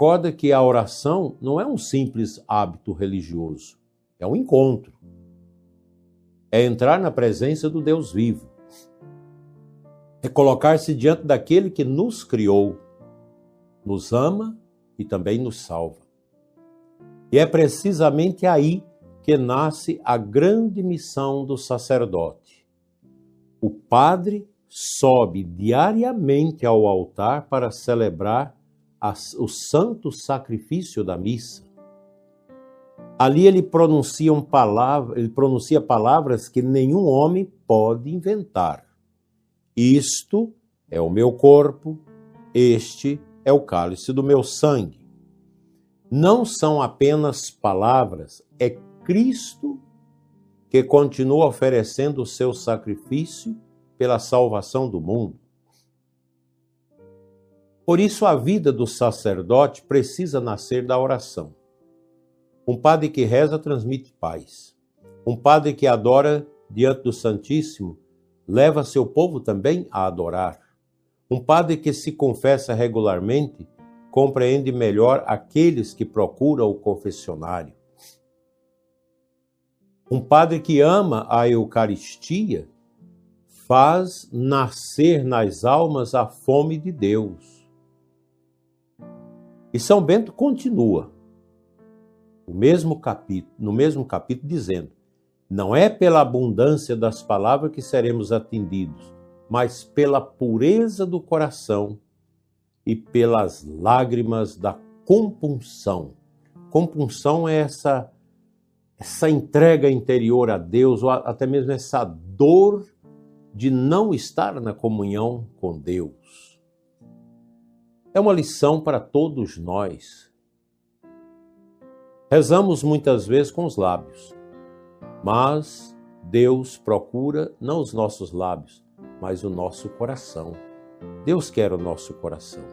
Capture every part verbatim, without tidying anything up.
recorda que a oração não é um simples hábito religioso, é um encontro. É entrar na presença do Deus vivo. É colocar-se diante daquele que nos criou, nos ama e também nos salva. E é precisamente aí que nasce a grande missão do sacerdote. O padre sobe diariamente ao altar para celebrar o santo sacrifício da missa. Ali ele pronuncia, um palavra, ele pronuncia palavras que nenhum homem pode inventar. Isto é o meu corpo, este é o cálice do meu sangue. Não são apenas palavras, é Cristo que continua oferecendo o seu sacrifício pela salvação do mundo. Por isso, a vida do sacerdote precisa nascer da oração. Um padre que reza transmite paz. Um padre que adora diante do Santíssimo leva seu povo também a adorar. Um padre que se confessa regularmente compreende melhor aqueles que procuram o confessionário. Um padre que ama a Eucaristia faz nascer nas almas a fome de Deus. E São Bento continua no mesmo capítulo, no mesmo capítulo dizendo: não é pela abundância das palavras que seremos atendidos, mas pela pureza do coração e pelas lágrimas da compunção. Compunção é essa, essa entrega interior a Deus, ou até mesmo essa dor de não estar na comunhão com Deus. É uma lição para todos nós. Rezamos muitas vezes com os lábios, mas Deus procura não os nossos lábios, mas o nosso coração. Deus quer o nosso coração.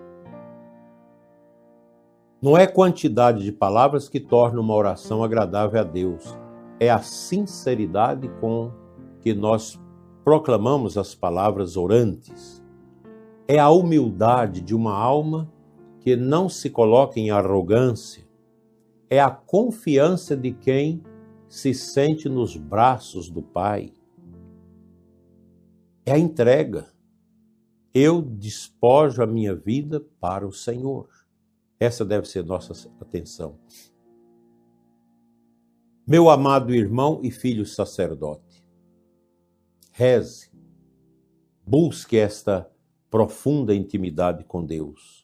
Não é quantidade de palavras que torna uma oração agradável a Deus, é a sinceridade com que nós proclamamos as palavras orantes. É a humildade de uma alma que não se coloca em arrogância. É a confiança de quem se sente nos braços do Pai. É a entrega. Eu despojo a minha vida para o Senhor. Essa deve ser nossa atenção. Meu amado irmão e filho sacerdote, reze, busque esta profunda intimidade com Deus.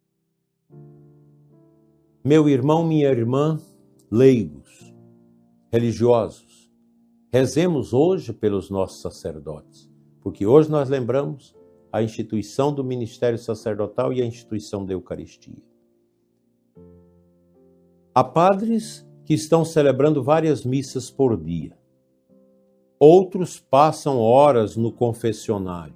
Meu irmão, minha irmã, leigos, religiosos, rezemos hoje pelos nossos sacerdotes, porque hoje nós lembramos a instituição do ministério sacerdotal e a instituição da Eucaristia. Há padres que estão celebrando várias missas por dia. Outros passam horas no confessionário.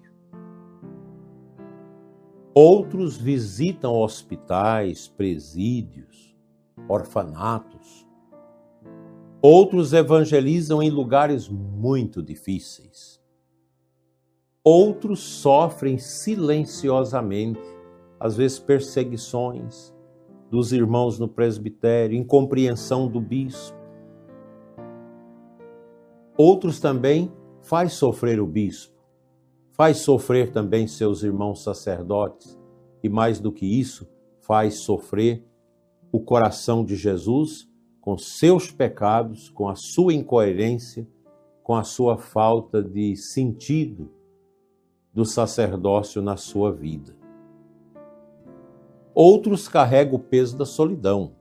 Outros visitam hospitais, presídios, orfanatos. Outros evangelizam em lugares muito difíceis. Outros sofrem silenciosamente, às vezes perseguições dos irmãos no presbitério, incompreensão do bispo. Outros também faz sofrer o bispo, faz sofrer também seus irmãos sacerdotes e, mais do que isso, faz sofrer o coração de Jesus com seus pecados, com a sua incoerência, com a sua falta de sentido do sacerdócio na sua vida. Outros carregam o peso da solidão.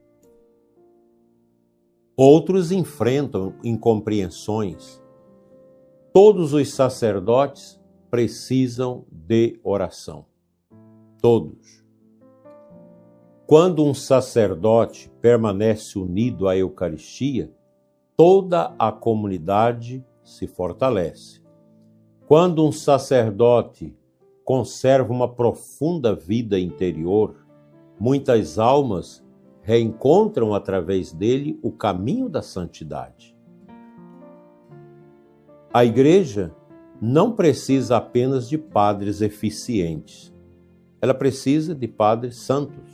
Outros enfrentam incompreensões. Todos os sacerdotes precisam de oração. Todos. Quando um sacerdote permanece unido à Eucaristia, toda a comunidade se fortalece. Quando um sacerdote conserva uma profunda vida interior, muitas almas reencontram através dele o caminho da santidade. A Igreja não precisa apenas de padres eficientes, ela precisa de padres santos.